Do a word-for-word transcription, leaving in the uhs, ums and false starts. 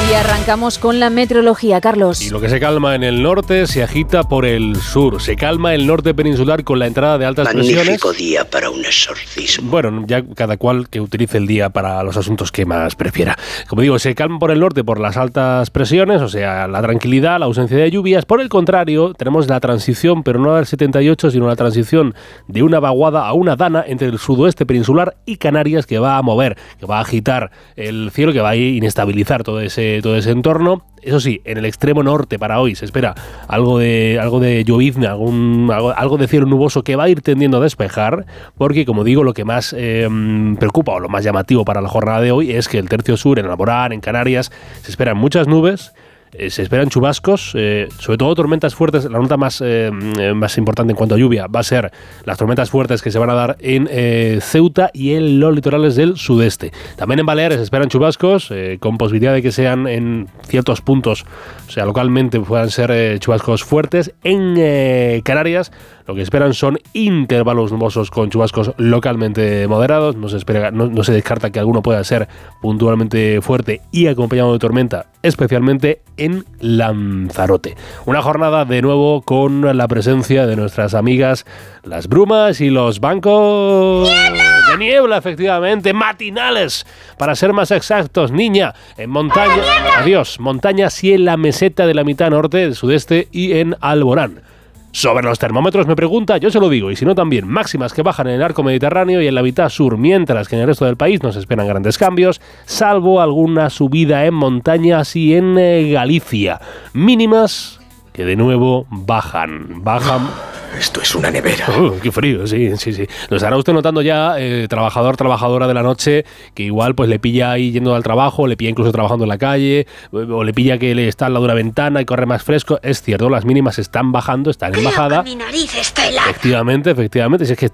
Y arrancamos con la meteorología, Carlos. Y lo que se calma en el norte se agita por el sur. Se calma el norte peninsular con la entrada de altas Magnífico presiones. Magnífico día para un exorcismo. Bueno, ya cada cual que utilice el día para los asuntos que más prefiera. Como digo, se calma por el norte por las altas presiones, o sea, la tranquilidad, la ausencia de lluvias. Por el contrario, tenemos la transición, pero no del setenta y ocho, sino la transición de una vaguada a una dana entre el sudoeste peninsular y Canarias, que va a mover, que va a agitar el cielo, que va a inestabilizar todo ese todo ese entorno. Eso sí, en el extremo norte para hoy se espera algo de algo de llovizna, algún, algo, algo de cielo nuboso que va a ir tendiendo a despejar, porque como digo, lo que más eh, preocupa o lo más llamativo para la jornada de hoy es que el tercio sur, en Alborán, en Canarias, se esperan muchas nubes. Eh, se esperan chubascos, eh, sobre todo tormentas fuertes. La nota más, eh, más importante en cuanto a lluvia va a ser las tormentas fuertes que se van a dar en eh, Ceuta y en los litorales del sudeste. También en Baleares se esperan chubascos, eh, con posibilidad de que sean en ciertos puntos, o sea, localmente puedan ser eh, chubascos fuertes. En eh, Canarias lo que esperan son intervalos nubosos con chubascos localmente moderados. No se espera, no, no se descarta que alguno pueda ser puntualmente fuerte y acompañado de tormenta, especialmente en Lanzarote. Una jornada de nuevo con la presencia de nuestras amigas las brumas y los bancos ¡Niebla! de niebla, efectivamente, matinales, para ser más exactos, niña, en montaña, adiós, montañas y en la meseta de la mitad norte, del sudeste y en Alborán. Sobre los termómetros me pregunta, yo se lo digo, y si no también, máximas que bajan en el arco mediterráneo y en la mitad sur, mientras que en el resto del país no se esperan grandes cambios, salvo alguna subida en montañas y en eh, Galicia. Mínimas que de nuevo bajan, bajan... Esto es una nevera. Uh, ¡Qué frío! Sí, sí, sí. Lo estará usted notando ya, eh, trabajador, trabajadora de la noche, que igual pues le pilla ahí yendo al trabajo, le pilla incluso trabajando en la calle, o le pilla que le está al lado de una ventana y corre más fresco. Es cierto, las mínimas están bajando, están en bajada. Mi nariz está helada. Efectivamente, efectivamente. Si es que